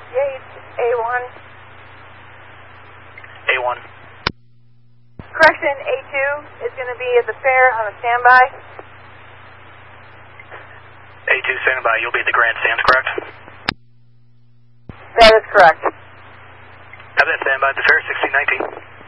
Gate A1. A1. Correction, A2 is going to be at the fair on a standby. A2 standing by. You'll be at the grandstands, correct? That is correct. Have that standby at the fair, 1619.